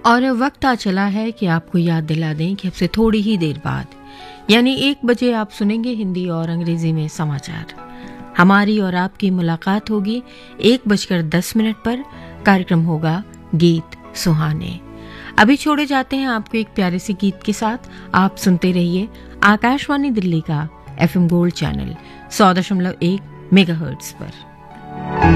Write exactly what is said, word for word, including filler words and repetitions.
और वक्त आ चला है कि आपको याद दिला दें कि अब से थोड़ी ही देर बाद यानी एक बजे आप सुनेंगे हिंदी और अंग्रेजी में समाचार। हमारी और आपकी मुलाकात होगी एक बजकर दस मिनट पर। कार्यक्रम होगा गीत सुहाने। अभी छोड़े जाते हैं आपको एक प्यारे से गीत के साथ। आप सुनते रहिए आकाशवाणी दिल्ली का एफएम गोल्ड चैनल सौ दशमलव एक मेगाहर्ट्ज पर।